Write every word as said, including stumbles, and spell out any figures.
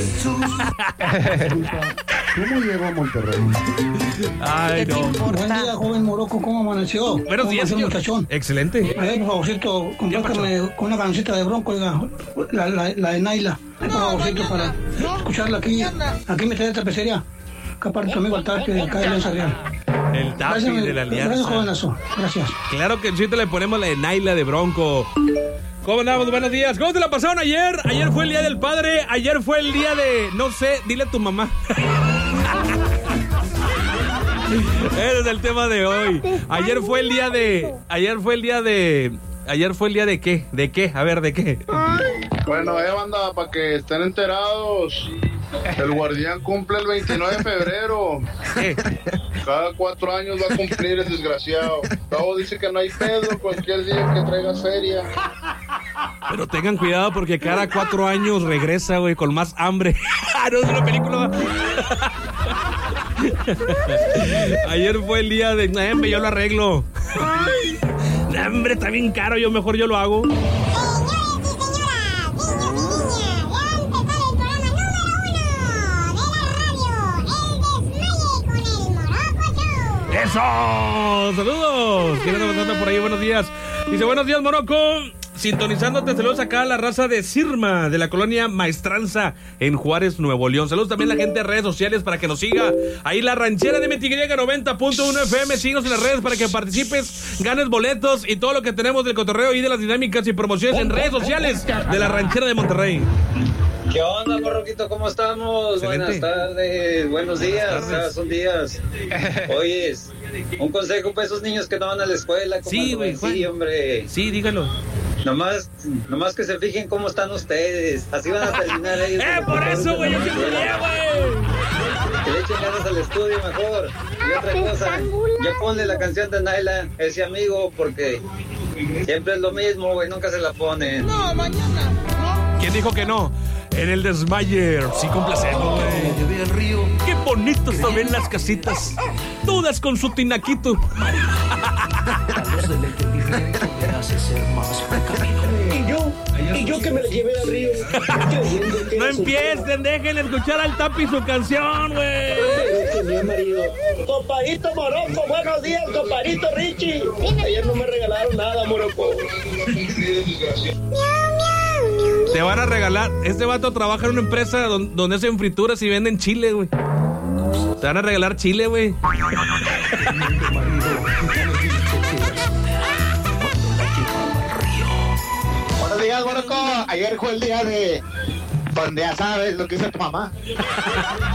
¿Cómo llegó a Monterrey? Ay, no. Buen día, joven Morocco, ¿cómo amaneció? Buenos días, señor. Muchachón? Excelente. A ver, por favorcito, compártame con una cancioncita de Bronco, oiga, la, la, la de Naila. Por favorcito, para escucharla aquí. Aquí me trae esta pecería. Acá parte tu amigo al Tapi de acá de Alianza Real. El Tapi de la Alianza. Gracias, jovenazo. Gracias. Claro que sí, te le ponemos la de Naila de Bronco. ¿Cómo andamos? Buenos días. ¿Cómo te la pasaron ayer? Ayer fue el día del padre. Ayer fue el día de... No sé, dile a tu mamá. Ese es el tema de hoy. Ayer fue el día de... Ayer fue el día de... Ayer fue el día de qué? ¿De qué? A ver, ¿de qué? Bueno, eh, banda, para que estén enterados, el Guardián cumple el veintinueve de febrero. ¿Qué? Cada cuatro años va a cumplir el desgraciado. Todo dice que no hay pedo, cualquier día que traiga feria. Pero tengan cuidado porque cada cuatro años regresa, güey, con más hambre. No es una película. Ayer fue el día de... No, hombre, yo lo arreglo. No, hombre, está bien caro, yo mejor yo lo hago. ¡Eso! ¡Saludos! ¿Quién anda pasando por ahí? Buenos días. Dice, buenos días, Morocco. Sintonizándote, saludos acá a la raza de Sirma, de la colonia Maestranza, en Juárez, Nuevo León. Saludos también a la gente de redes sociales para que nos siga. Ahí la ranchera de M T Y noventa punto uno F M. Síguenos en las redes para que participes, ganes boletos y todo lo que tenemos del cotorreo y de las dinámicas y promociones en redes sociales de la ranchera de Monterrey. ¿Qué onda, Morroquito? ¿Cómo estamos? Excelente. Buenas tardes, buenos días, Buenas tardes. ah, son días. Oyes, un consejo para esos niños que no van a la escuela. Sí, güey, Juan. Sí, hombre. Sí, dígalo. Nomás, nomás que se fijen cómo están ustedes. Así van a terminar ellos. ¡Eh, por eso, güey! ¡Yo siempre llegué, güey! Que le echen ganas al estudio mejor. Y otra cosa, ya ponle la canción de Naila, ese amigo, porque siempre es lo mismo, güey, nunca se la ponen. No, mañana. ¿Quién dijo que no? En el Desmayer, sí complacemos, güey. Qué bonitos se ven las casitas, todas con su tinaquito. Y yo, y yo que me la llevé al río. No empiecen, dejen escuchar al Tapi su canción, güey. Mi marido. Compadito Morocco, buenos días, compadito Richie. Ayer no me regalaron nada, Morocco. Te van a regalar. Este vato trabaja en una empresa donde, donde hacen frituras y venden chile, güey. Te van a regalar chile, güey. Buenos días, Morocco. Ayer fue el día de... Donde ya sabes lo que hizo tu mamá.